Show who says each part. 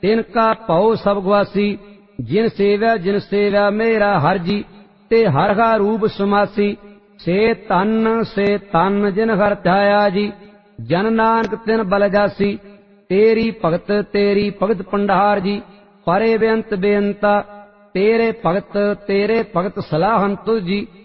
Speaker 1: तिनका भौ सब गुआसी। जिन सेव्या मेरा हर जी, ते हर का रूप समासी। से तन जिन हर ध्याया जी, जन नानक तिन बल जासी। तेरी भगत पंडार जी, परे बेअंत बेअंता। तेरे भगत सलाहन तुझ जी।